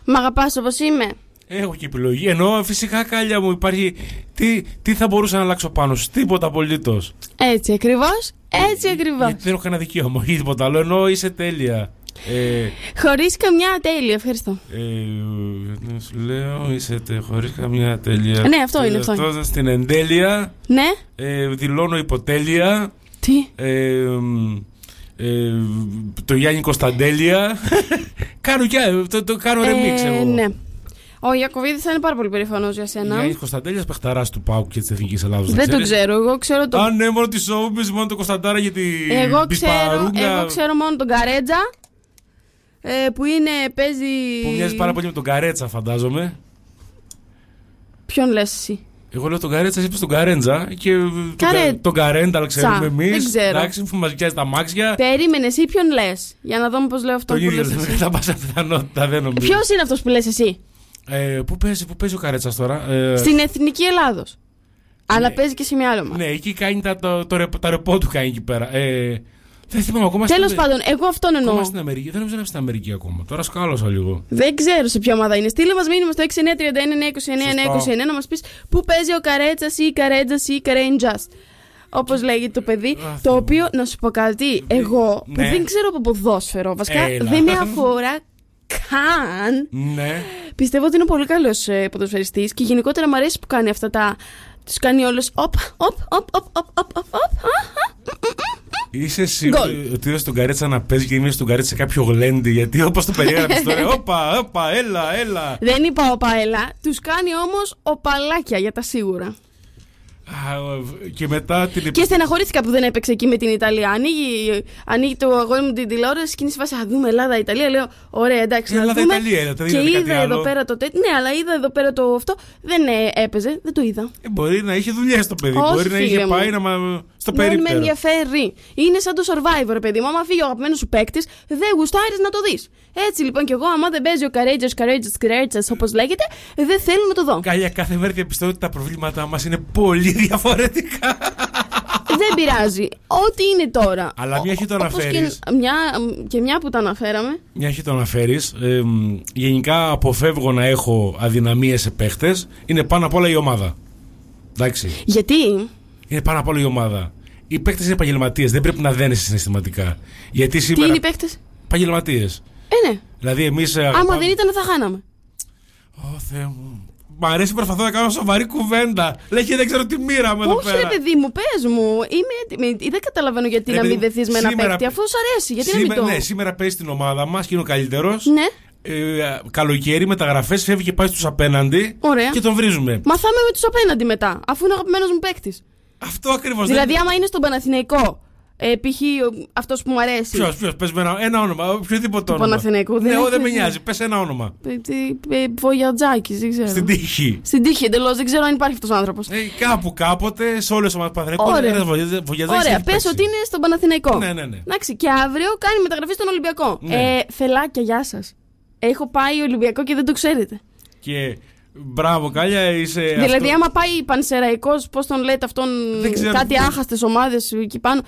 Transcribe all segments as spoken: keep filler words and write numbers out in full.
Μ' αγαπάς όπως είμαι. Έχω και επιλογή. Ενώ φυσικά, Κάλια μου, υπάρχει. Τι, τι θα μπορούσα να αλλάξω πάνω σου, τίποτα απολύτως. Έτσι ακριβώς, έτσι ακριβώς. Γιατί δεν έχω κανένα δικαίωμα, όχι τίποτα άλλο. Ενώ είσαι τέλεια. Ε, χωρίς καμιά τέλεια, ευχαριστώ. Ε, σου λέω, είσαι τε, χωρίς καμιά τέλεια. Ναι, αυτό είναι αυτό. αυτό στην εντέλεια. Ναι. Ε, δηλώνω υποτέλεια. Τι. Ε, ε, το Γιάννη Κωνσταντέλια. Κάνω κι το, το κάνω ρεμίξ εγώ. Ναι. Ο Ιακωβίδης θα είναι πάρα πολύ περήφανος για σένα. Γιάννης Κωνσταντέλιας, παιχταράς του ΠΑΟΚ και της Εθνικής Ελλάδος. Δεν το ξέρω, εγώ ξέρω το. Α, ναι, μόνο τη Σόουμπης, μόνο τον Κωνσταντάρα για την εγώ ξέρω, εγώ ξέρω μόνο τον Καρέτζα. Ε, που είναι, παίζει. Που μοιάζει πάρα πολύ με τον Καρέτσα, φαντάζομαι. Ποιον λες εσύ? Εγώ λέω τον Καρέτσα, εσύ είπες τον Καρέντζα. Και Καρέ... τον Καρένταλ ξέρουμε εμείς. Δεν ξέρω. Εντάξει, που μας γιάζει τα μάξια. Περίμενε, εσύ ποιον λες? Για να δούμε πώς λέω αυτό τον που λες ίδιο, εσύ. θα πάσα πιθανότητα, δεν νομίζω. Ποιος είναι αυτός που λες εσύ? Ε, πού, παίζει, πού παίζει ο Καρέτσας τώρα? Ε... Στην Εθνική Ελλάδος. Ναι. Αλλά παίζει και σε μια άλλο ομάδα. Ναι, εκεί κάνει τα, το, το, το, τα ρεπό του κάνει εκεί πέρα. Ε, δεν θυμάμαι ακόμα. Τέλος πάντων, εγώ αυτόν εννοώ. Ακόμα στην Αμερική. Δεν νομίζω να είναι στην Αμερική ακόμα. Τώρα σκάλωσα λίγο. Δεν ξέρω σε ποια ομάδα είναι. Στείλε μας μήνυμα στο έξι εννιά τρία ένα εννιά είκοσι εννιά είκοσι εννιά να μας πεις πού παίζει ο Καρέτσας ή η Καρέτζας ή η Καρέντζας. Όπως λέγεται το παιδί. Α, το οποίο, να σου πω κάτι, εγώ ναι. που δεν ξέρω από ποδόσφαιρο, βασικά Έλα. δεν με αφορά καν. Ναι. Πιστεύω ότι είναι πολύ καλός ε, ποδοσφαιριστής και γενικότερα μου αρέσει που κάνει αυτά τα. Τους κάνει όλους. Οπ, οπ, οπ, οπ, οπ, οπ, οπ. Είσαι σίγουρη ότι είδες τον Καρέτσα να παίζει και είμαι στον Καρέτσα σε κάποιο γλέντι? Γιατί όπως το περιέγραψες τώρα, όπα, όπα, έλα, έλα. Δεν είπα όπα, έλα. Τους κάνει όμως οπαλάκια για τα σίγουρα. Και μετά την. Και στεναχωρήθηκα που δεν έπαιξε εκεί με την Ιταλία. Ανοίγει, ανοίγει το αγόρι μου την τηλεόραση και είναι σε φάση. Α, δούμε Ελλάδα-Ιταλία. Λέω, ωραία, εντάξει, να Ελλάδα, δούμε. Ιταλία, είδα, και είδα εδώ άλλο. Πέρα το τέτοιο. Ναι, αλλά είδα εδώ πέρα το αυτό. Δεν ε, έπαιζε, δεν το είδα. Ε, μπορεί να είχε δουλειές το παιδί. Όχι, μπορεί να είχε μου. πάει να, στο περίπτερο. Δεν με ενδιαφέρει. Είναι σαν το Survivor, παιδί μου. Άμα φύγει ο αγαπημένος σου παίκτη, δεν γουστάρει να το δει. Έτσι λοιπόν κι εγώ, άμα δεν παίζει ο Καρέτζας, Καρέτζας, Καρέτζας, όπως λέγεται, δεν θέλω να το δω. Κάλια, κάθε μέρα διαπιστώνω ότι τα προβλήματά μας είναι πολύ διαφορετικά. Δεν πειράζει. Ό,τι είναι τώρα. Αλλά μια έχει το αναφέρεις. Και μια, και μια που τα αναφέραμε. Μια έχει το αναφέρεις. Ε, γενικά αποφεύγω να έχω αδυναμίες σε παίχτες. Είναι πάνω απ' όλα η ομάδα. Εντάξει. Γιατί? Είναι πάνω απ' όλα η ομάδα. Οι παίχτες είναι επαγγελματίες. Δεν πρέπει να δένεσαι συναισθηματικά. Γιατί σήμερα. Τι είναι οι παίχτες? Επαγγελματίες. Ε, ναι. Δηλαδή εμείς. Άμα αγαπάμε... δεν ήταν, θα χάναμε. Ω, Θεέ μου. Μ' αρέσει, προσπαθώ να κάνω σοβαρή κουβέντα. Λέει και δεν ξέρω τι μοίρα μου εδώ Όχι, πέρα. ρε παιδί μου, πες μου. Είμαι έτοιμη. Δεν καταλαβαίνω γιατί ρε, να μην δεθείς με ένα παίκτη, αφού σου αρέσει. Γιατί σήμερα, να μην το. Ναι, σήμερα παίζει στην ομάδα μας και είναι ο καλύτερος. Ναι. Ε, καλοκαίρι, μεταγραφές, φεύγει και πάει στους απέναντι. Ωραία. Και τον βρίζουμε. Μαθάμε με τους απέναντι μετά, αφού είναι ο αγαπημένος μου παίκτης. Αυτό ακριβώς. Δηλαδή, δεν... άμα είναι στον Παναθηναϊκό. Ε, π.χ. αυτός που μου αρέσει. Ποιος, ποιος, πες με ένα, ένα όνομα, οποιοδήποτε όνομα. Παναθηναϊκού, δεν, ναι, δεν δεν με νοιάζει, πες ένα όνομα. Βογιατζάκης, δεν ξέρω. Στην τύχη. Στην τύχη, εντελώς, δεν ξέρω αν υπάρχει αυτός ο άνθρωπος. Ε, κάπου κάποτε, σε όλες τις ομάδες του Παναθηναϊκού. Ωραία, πες ότι είναι στον Παναθηναϊκό. Ναι, ναι, ναι. Εντάξει, και αύριο κάνει μεταγραφή στον Ολυμπιακό. Ναι. Ε, φελάκια, γεια σας. Έχω πάει Ολυμπιακό και δεν το ξέρετε. Και μπράβο, Κάλια, είσαι. Δηλαδή, αυτό... άμα πάει Πανσεραϊκός, πώς τον λέτε αυτόν, κάτι άχαστες ομάδες εκεί πάνω.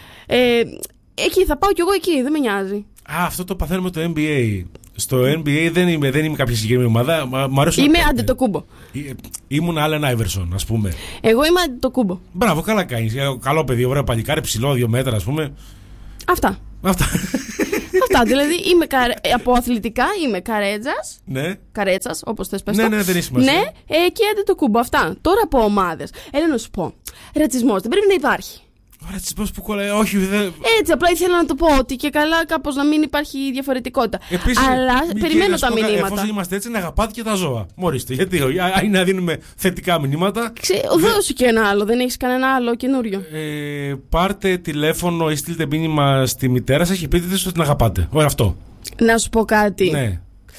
Ε, εκεί θα πάω κι εγώ εκεί, δεν με νοιάζει. Α, αυτό το παθαίνουμε το N B A. Στο N B A δεν είμαι, δεν είμαι κάποια συγκεκριμένη ομάδα. Μ' αρέσουν. Είμαι Αντετοκούμπο. Ήμουν Άλεν Άιβερσον, ας πούμε. Εγώ είμαι Αντετοκούμπο. Μπράβο, καλά κάνεις. Καλό παιδί, ωραίο παλικάρι, ψηλό, δύο μέτρα, ας πούμε. Αυτά. Αυτά. Αυτά, δηλαδή είμαι καρε... από αθλητικά είμαι Καρέτζας. Ναι. Καρέτσας, όπως θες πες Ναι, το. ναι, δεν έχει σημασία. Ναι, ε, και Αντετοκούμπο. Αυτά. Τώρα από ομάδες. Έλα να σου πω. Ρατσισμός δεν πρέπει να υπάρχει. Ο ρατσισμός που κολλάει, όχι, δεν. Έτσι, απλά ήθελα να το πω ότι και καλά κάπως να μην υπάρχει διαφορετικότητα. Επίσης, αλλά μη περιμένω τα πω, μηνύματα. Εφόσον είμαστε έτσι, να αγαπάτε και τα ζώα. Μωρίστε. Γιατί είναι να δίνουμε θετικά μηνύματα. Δώσου και ένα άλλο, δεν έχεις κανένα άλλο καινούριο. Ε, πάρτε τηλέφωνο ή στείλτε μήνυμα στη μητέρα σας και πείτε της ότι την αγαπάτε. Ωραία, αυτό. Να σου πω κάτι. Ναι.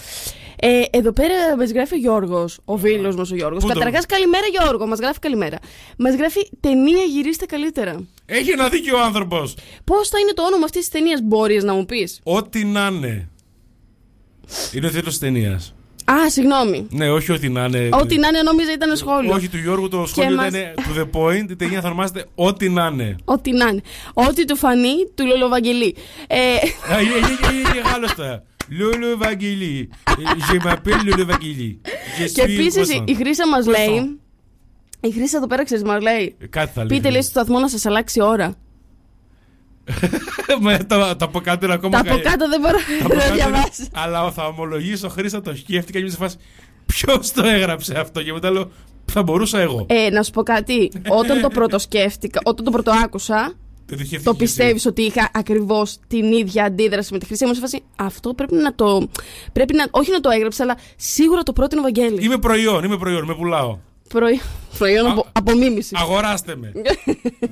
Ε, εδώ πέρα μας γράφει ο Γιώργος, ο φίλος μας ο Γιώργος. Καταρχάς, καλημέρα Γιώργο, μας γράφει καλημέρα. Μας γράφει ταινία γυρίστε καλύτερα. Έχει ένα δίκιο ο άνθρωπος. Πώς θα είναι το όνομα αυτής της ταινίας, μπορείς να μου πεις? Ό,τι να είναι. Είναι ο τίτλος της ταινίας. Α, συγγνώμη. Ναι, όχι ό,τι να είναι. Ό,τι να είναι νόμιζα ήταν σχόλιο. Όχι, του Γιώργου το σχόλιο μας... ήταν to the point. Η ταινία θα ονομάζεται Ό,τι να είναι. Ό,τι να είναι. Ό,τι του φανεί, του Λολοβαγγελί. Ε... Είναι γάλλος τώρα. Λούλου Βαγγελί. Je m'appelle Λούλου Βαγγελί. Και επίσης η Χρύσα μας λέει. Η Χρύσα εδώ πέρα ξέρεις, μας λέει. Πείτε λέει στο σταθμό να σας αλλάξει ώρα. Τα από κάτω είναι ακόμα. Τα από κάτω δεν μπορώ να διαβάσω. Αλλά θα ομολογήσω, Χρύσα το σκέφτηκα και μου σε φάση. Ποιος το έγραψε αυτό? Και μετά λέω, θα μπορούσα εγώ. Ε, να σου πω κάτι. Όταν το πρώτο σκέφτηκα, όταν το πρώτο άκουσα, το πιστεύεις ότι είχα ακριβώς την ίδια αντίδραση με τη Χρυσή? Μου σε φάση, αυτό πρέπει να το. Πρέπει να, όχι να το έγραψε, αλλά σίγουρα το πρότεινε ο Βαγγέλης. Είμαι προϊόν, είμαι προϊόν, με πουλάω. Προϊόν, προϊόν απο, απομίμησης. Αγοράστε με.